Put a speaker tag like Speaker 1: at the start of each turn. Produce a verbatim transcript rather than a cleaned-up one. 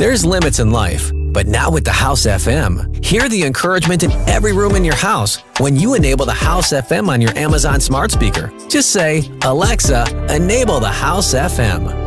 Speaker 1: There's limits in life, but now with the House F M, hear the encouragement in every room in your house when you enable the House F M on your Amazon smart speaker. Just say, "Alexa, enable the House F M."